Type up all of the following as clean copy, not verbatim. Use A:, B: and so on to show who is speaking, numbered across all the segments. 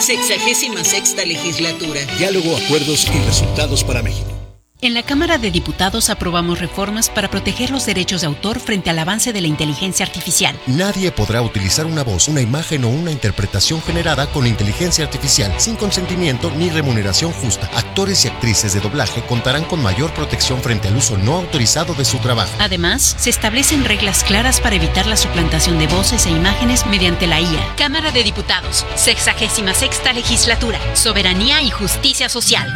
A: 66ª legislatura.
B: Diálogo, acuerdos y resultados para México.
C: En la Cámara de Diputados aprobamos reformas para proteger los derechos de autor frente al avance de la inteligencia artificial.
D: Nadie podrá utilizar una voz, una imagen o una interpretación generada con inteligencia artificial sin consentimiento ni remuneración justa. Actores y actrices de doblaje contarán con mayor protección frente al uso no autorizado de su trabajo.
C: Además, se establecen reglas claras para evitar la suplantación de voces e imágenes mediante la IA. Cámara de Diputados, 66ª legislatura. Soberanía y justicia social.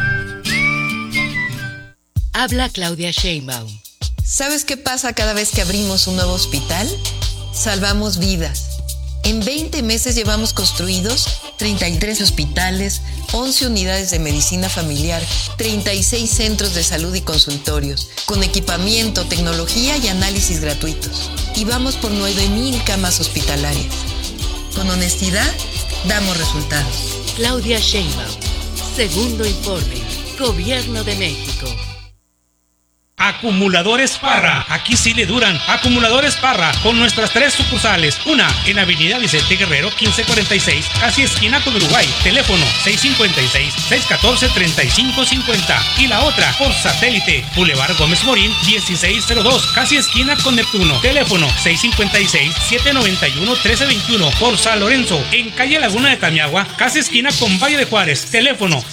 E: Habla Claudia Sheinbaum.
F: ¿Sabes qué pasa cada vez que abrimos un nuevo hospital? Salvamos vidas. En 20 meses llevamos construidos 33 hospitales, 11 unidades de medicina familiar, 36 centros de salud y consultorios, con equipamiento, tecnología y análisis gratuitos. Y vamos por 9,000 camas hospitalarias. Con honestidad, damos resultados.
E: Claudia Sheinbaum. Segundo informe. Gobierno de México.
G: Acumuladores Parra, aquí sí le duran. Acumuladores Parra, con nuestras 3 sucursales. Una en Avenida Vicente Guerrero 1546, casi esquina con Uruguay. Teléfono 656-614-3550. Y la otra por satélite, Boulevard Gómez Morín 1602, casi esquina con Neptuno. Teléfono 656-791-1321. Por San Lorenzo, en calle Laguna de Tamiagua, casi esquina con Valle de Juárez. Teléfono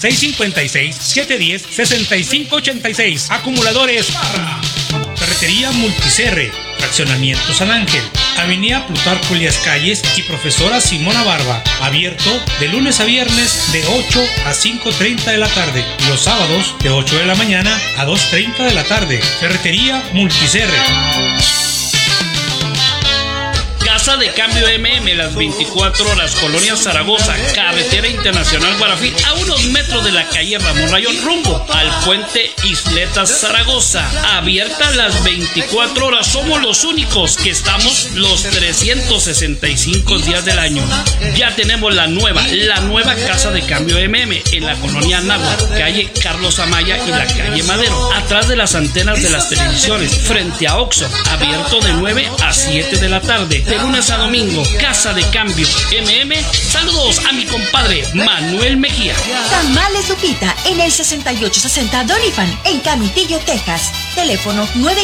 G: 656-710-6586. Acumuladores Ferretería Multicerre, Fraccionamiento San Ángel, Avenida Plutarco Elías Calles y Profesora Simona Barba. Abierto de lunes a viernes de 8 a 5:30 de la tarde. Los sábados de 8 de la mañana a 2:30 de la tarde. Ferretería Multicerre.
H: Casa de Cambio MM, las 24 horas, Colonia Zaragoza, Carretera Internacional Guarafí, a unos metros de la calle Ramón Rayón, rumbo al puente Isletas Zaragoza. Abierta las 24 horas, somos los únicos que estamos los 365 días del año. Ya tenemos la nueva Casa de Cambio MM en la Colonia Náhuatl, calle Carlos Amaya y la calle Madero, atrás de las antenas de las televisiones, frente a Oxxo, abierto de 9 a 7 de la tarde. De lunes a domingo, Casa de Cambio MM. Saludos a mi compadre Manuel Mejía.
I: Tamales Lupita en el 6860 Doniphan en Camitillo, Texas. Teléfono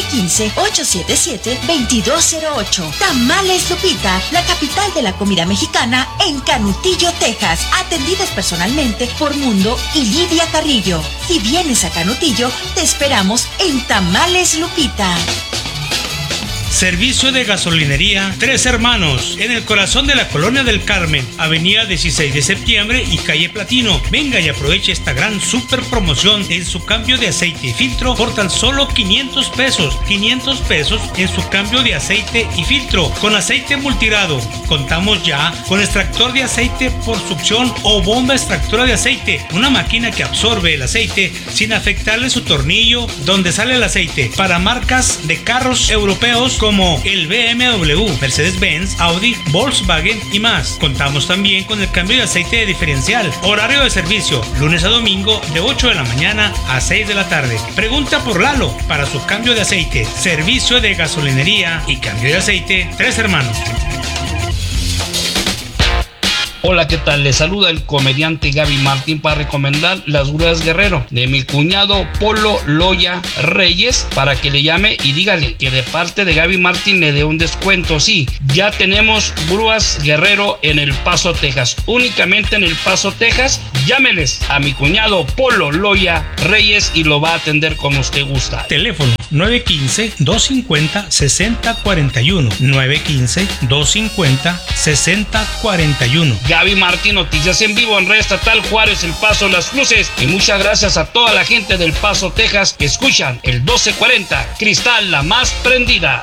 I: 915-877-2208. Tamales Lupita, la capital de la comida mexicana en Canutillo, Texas. Atendidos personalmente por Mundo y Lidia Carrillo. Si vienes a Canutillo, te esperamos en Tamales Lupita.
G: Servicio de gasolinería Tres Hermanos, en el corazón de la Colonia del Carmen, Avenida 16 de Septiembre y calle Platino. Venga y aproveche esta gran super promoción en su cambio de aceite y filtro por tan solo 500 pesos. 500 pesos en su cambio de aceite y filtro con aceite multirado. Contamos ya con extractor de aceite por succión o bomba extractora de aceite, una máquina que absorbe el aceite sin afectarle su tornillo donde sale el aceite, para marcas de carros europeos como el BMW, Mercedes-Benz, Audi, Volkswagen y más. Contamos también con el cambio de aceite de diferencial. Horario de servicio, lunes a domingo de 8 de la mañana a 6 de la tarde. Pregunta por Lalo para su cambio de aceite. Servicio de gasolinería y cambio de aceite Tres Hermanos.
H: Hola, ¿qué tal? Les saluda el comediante Gaby Martín para recomendar Las Grúas Guerrero de mi cuñado Polo Loya Reyes, para que le llame y dígale que de parte de Gaby Martín le dé un descuento. Sí, ya tenemos Grúas Guerrero en El Paso, Texas, únicamente en El Paso, Texas. Llámeles a mi cuñado Polo Loya Reyes y lo va a atender como usted gusta.
G: Teléfono 915-250-6041. 915-250-6041.
H: Gaby Martín, noticias en vivo en Red Estatal Juárez, El Paso, Las Cruces. Y muchas gracias a toda la gente del Paso, Texas, que escuchan el 1240, Cristal, la más prendida.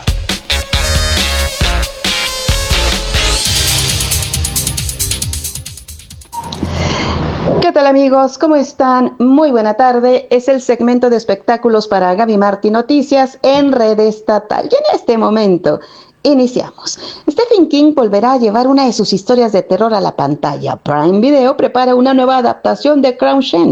J: ¿Qué tal, amigos? ¿Cómo están? Muy buena tarde. Es el segmento de espectáculos para Gaby Martín Noticias en Red Estatal. Y en este momento iniciamos. Stephen King volverá a llevar una de sus historias de terror a la pantalla. Prime Video prepara una nueva adaptación de Crown Shen,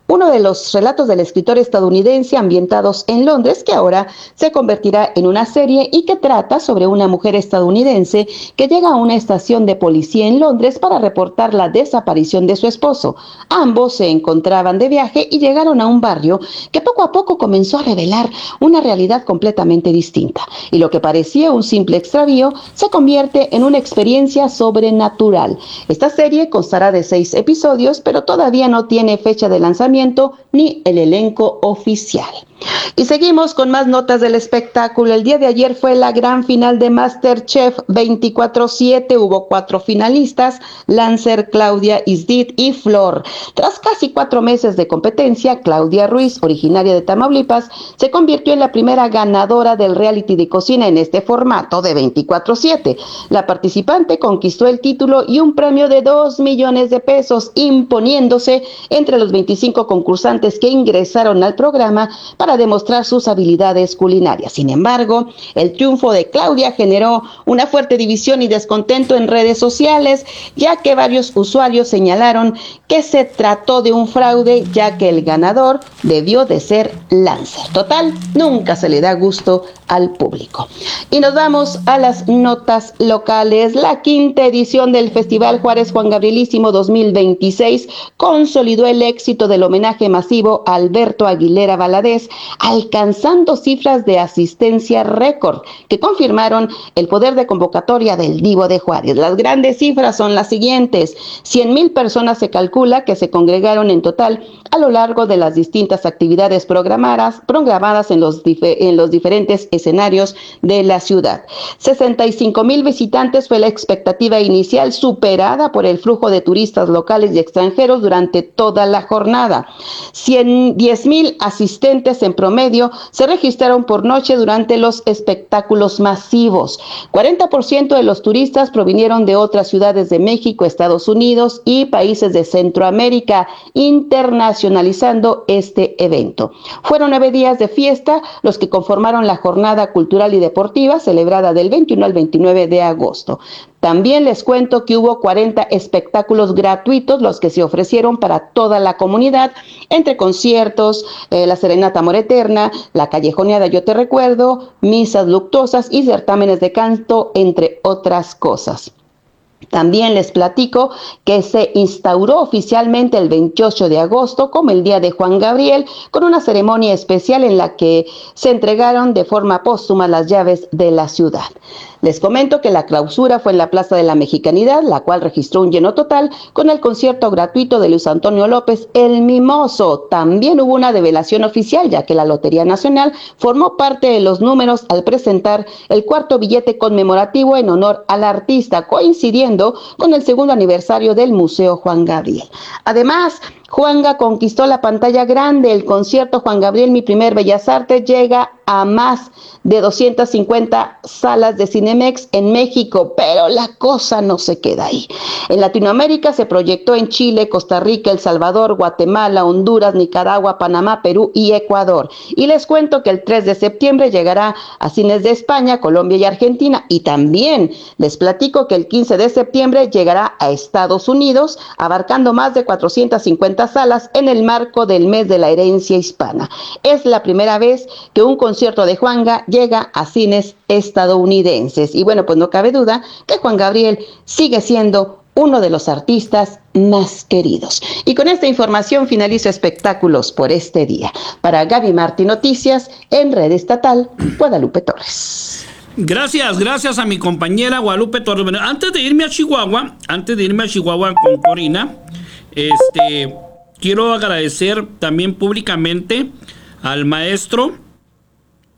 J: uno de los relatos del escritor estadounidense ambientados en Londres, que ahora se convertirá en una serie y que trata sobre una mujer estadounidense que llega a una estación de policía en Londres para reportar la desaparición de su esposo. Ambos se encontraban de viaje y llegaron a un barrio que poco a poco comenzó a revelar una realidad completamente distinta, y lo que parecía un simple extravío se convierte en una experiencia sobrenatural. Esta serie constará de 6 episodios, pero todavía no tiene fecha de lanzamiento ni el elenco oficial. Y seguimos con más notas del espectáculo. El día de ayer fue la gran final de MasterChef 24/7. Hubo 4 finalistas: Lancer, Claudia, Isdit y Flor. Tras casi 4 meses de competencia, Claudia Ruiz, originaria de Tamaulipas, se convirtió en la primera ganadora del reality de cocina en este formato de 24/7. La participante conquistó el título y un premio de 2 millones de pesos, imponiéndose entre los 25 concursantes que ingresaron al programa para demostrar sus habilidades culinarias. Sin embargo, el triunfo de Claudia generó una fuerte división y descontento en redes sociales, ya que varios usuarios señalaron que se trató de un fraude, ya que el ganador debió de ser Lancer. Total, nunca se le da gusto al público. Y nos vamos a las notas locales. La 5ª edición del Festival Juárez Juan Gabrielísimo 2026 consolidó el éxito del homenaje masivo a Alberto Aguilera Valadez, alcanzando cifras de asistencia récord que confirmaron el poder de convocatoria del Divo de Juárez. Las grandes cifras son las siguientes: 100,000 personas se calcula que se congregaron en total a lo largo de las distintas actividades programadas en los diferentes escenarios de la ciudad. 65,000 visitantes fue la expectativa inicial, superada por el flujo de turistas locales y extranjeros durante toda la jornada. 10,000 asistentes en promedio se registraron por noche durante los espectáculos masivos. 40% de los turistas provinieron de otras ciudades de México, Estados Unidos y países de Centroamérica, internacionalizando este evento. Fueron 9 días de fiesta los que conformaron la jornada cultural y deportiva celebrada del 21 al 29 de agosto. También les cuento que hubo 40 espectáculos gratuitos, los que se ofrecieron para toda la comunidad, entre conciertos, la Serenata Amor Eterna, la Callejoneada Yo Te Recuerdo, misas luctuosas y certámenes de canto, entre otras cosas. También les platico que se instauró oficialmente el 28 de agosto como el Día de Juan Gabriel, con una ceremonia especial en la que se entregaron de forma póstuma las llaves de la ciudad. Les comento que la clausura fue en la Plaza de la Mexicanidad, la cual registró un lleno total con el concierto gratuito de Luis Antonio López, El Mimoso. También hubo una develación oficial, ya que la Lotería Nacional formó parte de los números al presentar el 4º billete conmemorativo en honor al artista, coincidiendo con el 2º aniversario del Museo Juan Gabriel. Además, Juanga conquistó la pantalla grande. El concierto Juan Gabriel, mi primer Bellas Artes, llega a más de 250 salas de Cinemex en México, pero la cosa no se queda ahí. En Latinoamérica se proyectó en Chile, Costa Rica, El Salvador, Guatemala, Honduras, Nicaragua, Panamá, Perú y Ecuador. Y les cuento que el 3 de septiembre llegará a cines de España, Colombia y Argentina. Y también les platico que el 15 de septiembre llegará a Estados Unidos, abarcando más de 450 salas en el marco del mes de la herencia hispana. Es la primera vez que un concierto de Juanga llega a cines estadounidenses. Y bueno, pues no cabe duda que Juan Gabriel sigue siendo uno de los artistas más queridos. Y con esta información finalizo espectáculos por este día. Para Gaby Martí Noticias, en Red Estatal, Guadalupe Torres.
H: Gracias a mi compañera Guadalupe Torres. Bueno, antes de irme a Chihuahua con Corina, quiero agradecer también públicamente al maestro